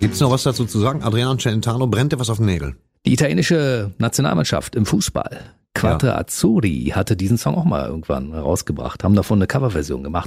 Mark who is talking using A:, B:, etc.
A: Gibt's noch was dazu zu sagen? Adriano Celentano, brennt dir was auf den Nägeln?
B: Die italienische Nationalmannschaft im Fußball, Quattro Azzurri, hatte diesen Song auch mal irgendwann rausgebracht, haben davon eine Coverversion gemacht.